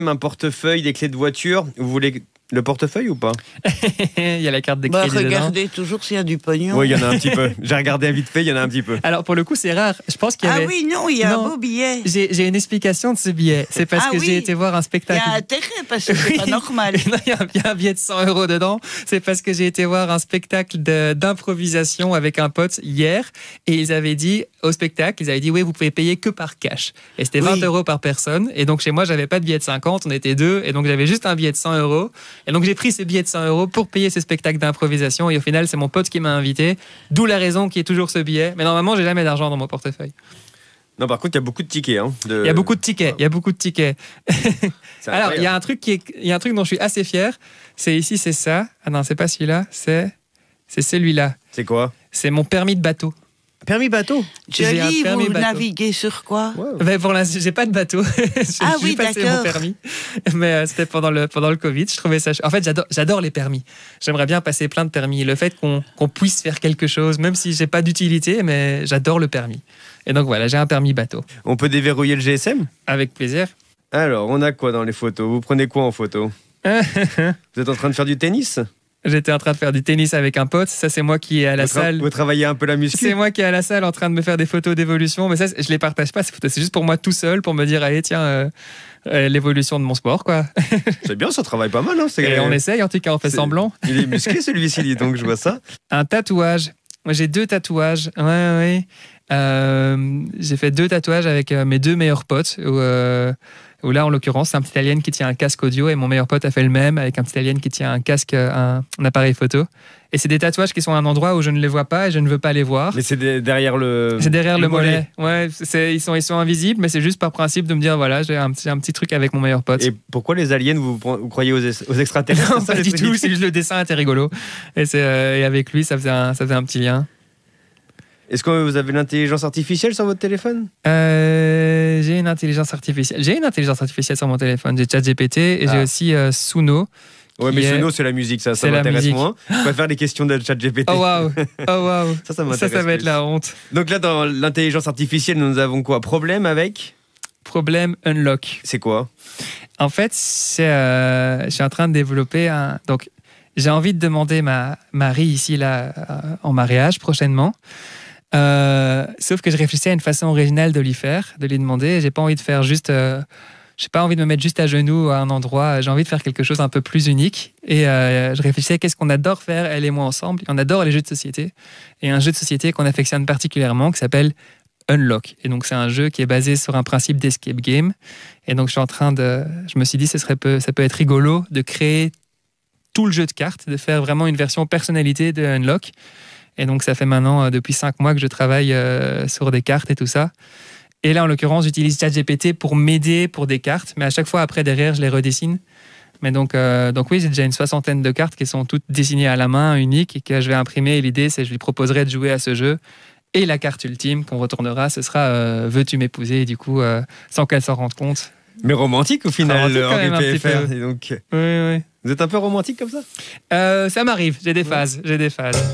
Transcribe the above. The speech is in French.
un portefeuille, des clés de voiture. Vous voulez le portefeuille ou pas? Il y a la carte de crédit dedans. Regardez toujours s'il y a du pognon. Oui, il y en a un petit peu. J'ai regardé vite fait, il y en a un petit peu. Alors, pour le coup, c'est rare. Je pense qu'il y avait... Ah oui, non, il y a un beau billet. J'ai une explication de ce billet. C'est parce que j'ai été voir un Il y spectacle. a intérêt, parce que c'est pas normal. Non, il y a un billet de 100 € dedans. C'est parce que j'ai été voir un spectacle d'improvisation avec un pote hier. Et ils avaient dit, au spectacle, oui, vous pouvez payer que par cash. Et c'était 20 € par personne. Et donc, chez moi, j'avais pas de billet de 50, on était deux. Et donc, j'avais juste un billet de 100 €. Et donc, j'ai pris ce billet de 100 € pour payer ce spectacle d'improvisation. Et au final, c'est mon pote qui m'a invité. D'où la raison qu'il y ait toujours ce billet. Mais normalement, j'ai jamais d'argent dans mon portefeuille. Non, par contre, il y a beaucoup de tickets. Il y a beaucoup de tickets. Il y a beaucoup de tickets. Alors, il y a un truc dont je suis assez fier. C'est ici, c'est ça. Ah non, c'est pas celui-là. C'est celui-là. C'est quoi? C'est mon permis de bateau. Permis bateau? Joli, vous naviguez sur quoi? Ben, pour l'instant, j'ai pas de bateau. J'ai passé mon permis. Mais c'était pendant le Covid. Je trouvais ça. En fait, j'adore les permis. J'aimerais bien passer plein de permis. Le fait qu'on puisse faire quelque chose, même si j'ai pas d'utilité, mais j'adore le permis. Et donc voilà, j'ai un permis bateau. On peut déverrouiller le GSM? Avec plaisir. Alors, on a quoi dans les photos? Vous prenez quoi en photo? Vous êtes en train de faire du tennis? J'étais en train de faire du tennis avec un pote. Ça, c'est moi qui est à la salle. Vous travaillez un peu la muscu? C'est moi qui est à la salle en train de me faire des photos d'évolution. Mais ça, je les partage pas, ces photos. C'est juste pour moi tout seul, pour me dire, allez, tiens, l'évolution de mon sport, quoi. C'est bien, ça travaille pas mal. Et on essaye, en tout cas, on fait semblant. Il est musclé, celui-ci, donc je vois ça. Un tatouage. Moi, j'ai 2 tatouages. Ouais. J'ai fait 2 tatouages avec mes 2 meilleurs potes. Où là, en l'occurrence, c'est un petit alien qui tient un casque audio et mon meilleur pote a fait le même avec un petit alien qui tient un casque, un appareil photo. Et c'est des tatouages qui sont à un endroit où je ne les vois pas et je ne veux pas les voir. Mais c'est derrière le... C'est derrière le mollet. Ouais, ils sont invisibles, mais c'est juste par principe de me dire, voilà, j'ai un petit truc avec mon meilleur pote. Et pourquoi les aliens, vous croyez aux extraterrestres? Non, pas du tout, c'est juste le dessin était rigolo. Et avec lui, ça faisait un petit lien. Est-ce que vous avez l'intelligence artificielle sur votre téléphone? J'ai une intelligence artificielle. Sur mon téléphone. J'ai ChatGPT et j'ai aussi Suno. Ouais, mais Suno, c'est la musique, ça m'intéresse moins. Je préfère les questions de ChatGPT. Oh waouh. Ça m'intéresse. Ça va être la honte. Donc là, dans l'intelligence artificielle, nous avons quoi? Problème Unlock. C'est quoi? En fait, je suis en train de développer donc, j'ai envie de demander ma Marie ici, là, en mariage prochainement. Sauf que je réfléchissais à une façon originale de lui demander. J'ai pas envie de faire juste, j'ai pas envie de me mettre juste à genoux à un endroit. J'ai envie de faire quelque chose un peu plus unique. Et je réfléchissais à qu'est-ce qu'on adore faire, elle et moi ensemble. On adore les jeux de société. Et un jeu de société qu'on affectionne particulièrement qui s'appelle Unlock. Et donc c'est un jeu qui est basé sur un principe d'escape game. Et donc je me suis dit ça peut être rigolo de créer tout le jeu de cartes, de faire vraiment une version personnalité de Unlock. Et donc, ça fait maintenant depuis 5 mois que je travaille sur des cartes et tout ça. Et là, en l'occurrence, j'utilise ChatGPT pour m'aider pour des cartes. Mais à chaque fois, après, derrière, je les redessine. Mais donc oui, j'ai déjà une 60aine de cartes qui sont toutes dessinées à la main, uniques, et que je vais imprimer. Et l'idée, c'est que je lui proposerai de jouer à ce jeu. Et la carte ultime qu'on retournera, ce sera Veux-tu m'épouser? Et du coup, sans qu'elle s'en rende compte. Mais romantique au final, Henri PFR. Et donc... Oui. Vous êtes un peu romantique comme ça? Ça m'arrive, j'ai des phases.